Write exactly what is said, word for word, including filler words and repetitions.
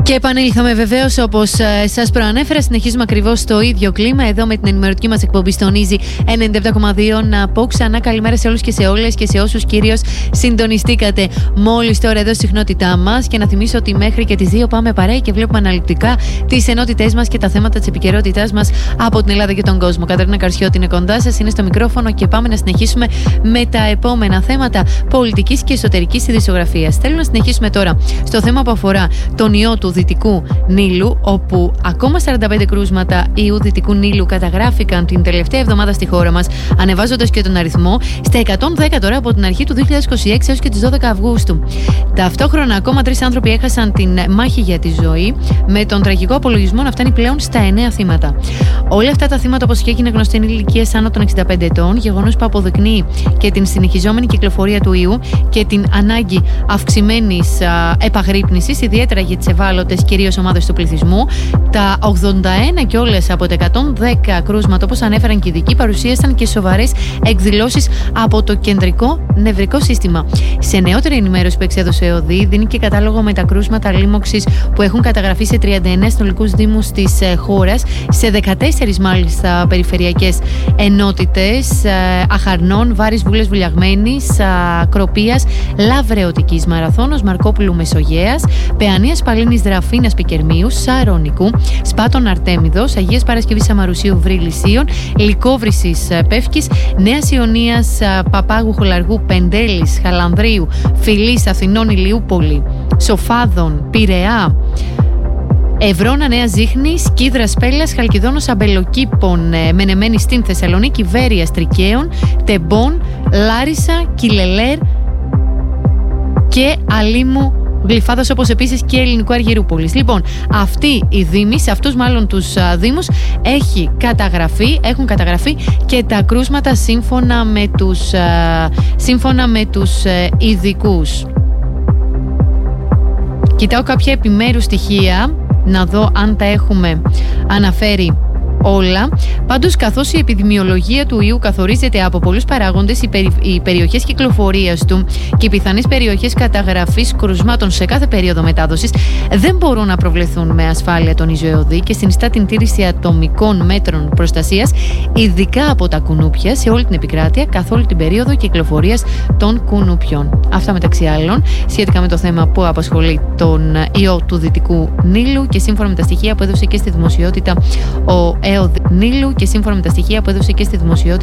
Και επανήλθαμε βεβαίως, όπως σας προανέφερα. Συνεχίζουμε ακριβώς στο ίδιο κλίμα εδώ με την ενημερωτική μας εκπομπή στον Easy ενενήντα επτά κόμμα δύο. Να πω ξανά καλημέρα σε όλους και σε όλες και σε όσους κυρίως συντονιστήκατε μόλις τώρα εδώ στη συχνότητά μας. Και να θυμίσω ότι μέχρι και τις δύο πάμε παρέα και βλέπουμε αναλυτικά τις ενότητές μας και τα θέματα της επικαιρότητάς μας από την Ελλάδα και τον κόσμο. Κατερίνα Καρσιώτη είναι κοντά σας, είναι στο μικρόφωνο και πάμε να συνεχίσουμε με τα επόμενα θέματα πολιτικής και εσωτερικής ειδησιογραφίας. Θέλω να συνεχίσουμε τώρα στο θέμα που αφορά τον ιό του Δυτικού Νείλου, όπου ακόμα σαράντα πέντε κρούσματα ιού Δυτικού Νείλου καταγράφηκαν την τελευταία εβδομάδα στη χώρα μας, ανεβάζοντας και τον αριθμό στα εκατόν δέκα τώρα από την αρχή του δύο χιλιάδες είκοσι έξι έως και τις δώδεκα Αυγούστου. Ταυτόχρονα, ακόμα τρεις άνθρωποι έχασαν την μάχη για τη ζωή, με τον τραγικό απολογισμό να φτάνει πλέον στα εννέα θύματα. Όλα αυτά τα θύματα, όπως και έγινε γνωστή, είναι ηλικίες άνω των εξήντα πέντε ετών, γεγονός που αποδεικνύει και την συνεχιζόμενη κυκλοφορία του ιού και την ανάγκη αυξημένης επαγρύπνησης, ιδιαίτερα για τις ευάλωτες κυρίως ομάδες του πληθυσμού. Τα ογδόντα ένα κιόλας από τα εκατόν δέκα κρούσματα, όπως ανέφεραν και οι ειδικοί, παρουσίασαν και σοβαρές εκδηλώσεις από το κεντρικό νευρικό σύστημα. Σε νεότερη ενημέρωση που εξέδωσε ο ΔΗ, δίνει και κατάλογο με τα κρούσματα λίμωξης που έχουν καταγραφεί σε τριάντα εννέα συνολικούς δήμους της χώρας, σε δεκατέσσερις μάλιστα περιφερειακές ενότητες Αχαρνών, Βάρης, Βούλες Βουλιαγμένης, Κροπίας, Λαβρεωτικής, Μαραθώνος, Μαρκόπουλου Μεσογέας, Παιανίας Παλίνης, Δραφίνας Πικερμίου, Σαρονικού, Σπάτων Αρτέμιδος, Αγίας Παρασκευής Σαμαρουσίου Βρυλισίων, Λυκόβρησης Πεύκης, Νέας Ιωνίας Παπάγου Χολαργού, Πεντέλης, Χαλανδρίου, Φιλής, Αθηνών Ηλιούπολη, Σοφάδων, Πειραιά, Ευρώνα, Νέα Ζήχνης, Κίδρας Πέλας, Χαλκιδόνος Αμπελοκήπων, Μενεμένη στην Θεσσαλονίκη, Βέρειας Τρικαίων, Τεμπών, Λάρισα, Κιλελέρ και Αλήμου Γλυφάδας, όπως επίσης και Ελληνικού Αργυρούπολης. Λοιπόν, αυτοί οι δήμοι, σε αυτούς μάλλον τους α, δήμους, έχει καταγραφεί, έχουν καταγραφεί και τα κρούσματα σύμφωνα με τους, α, σύμφωνα με τους α, ειδικούς. Κοιτάω κάποια επιμέρους στοιχεία, να δω αν τα έχουμε αναφέρει όλα. Πάντως, καθώς η επιδημιολογία του ιού καθορίζεται από πολλούς παράγοντες, οι, περι... οι περιοχές κυκλοφορίας του και οι πιθανές περιοχές καταγραφής κρουσμάτων σε κάθε περίοδο μετάδοσης δεν μπορούν να προβλεφθούν με ασφάλεια τον ιζοεωδή και συνιστά την τήρηση ατομικών μέτρων προστασίας, ειδικά από τα κουνούπια, σε όλη την επικράτεια καθ' όλη την περίοδο κυκλοφορίας των κουνουπιών. Αυτά μεταξύ άλλων σχετικά με το θέμα που απασχολεί τον ιό του Δυτικού Νείλου και σύμφωνα με τα στοιχεία που έδωσε και στη δημοσιότητα ο Νείλου και σύμφωνα με τα στοιχεία που έδωσε και στη δημοσιότητα